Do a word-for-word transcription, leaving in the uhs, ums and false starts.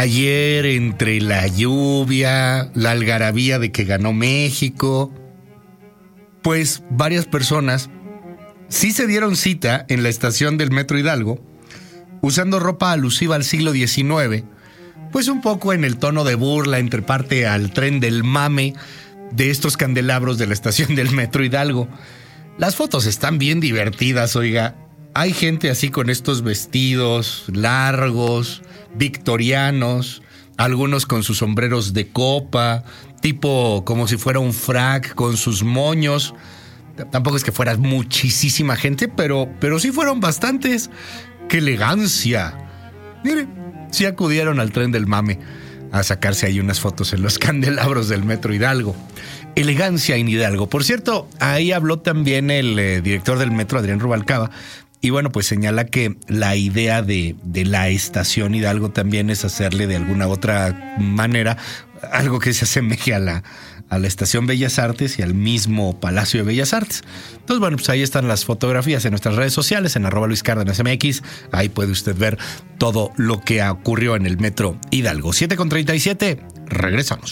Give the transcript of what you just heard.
Ayer, entre la lluvia, la algarabía de que ganó México, pues varias personas sí se dieron cita en la estación del Metro Hidalgo, usando ropa alusiva al siglo diecinueve, pues un poco en el tono de burla entre parte al tren del mame de estos candelabros de la estación del Metro Hidalgo. Las fotos están bien divertidas, oiga. Hay gente así con estos vestidos largos, victorianos, algunos con sus sombreros de copa, tipo como si fuera un frac con sus moños. Tampoco es que fuera muchísima gente, pero, pero sí fueron bastantes. ¡Qué elegancia! Mire, sí acudieron al tren del mame a sacarse ahí unas fotos en los candelabros del Metro Hidalgo. Elegancia en Hidalgo. Por cierto, ahí habló también el eh, director del Metro, Adrián Rubalcaba, y bueno, pues señala que la idea de, de la estación Hidalgo también es hacerle de alguna otra manera algo que se asemeje a la, a la estación Bellas Artes y al mismo Palacio de Bellas Artes. Entonces, bueno, pues ahí están las fotografías en nuestras redes sociales, en arroba Luis Cárdenas M X. Ahí puede usted ver todo lo que ocurrió en el Metro Hidalgo. siete con treinta y siete, regresamos.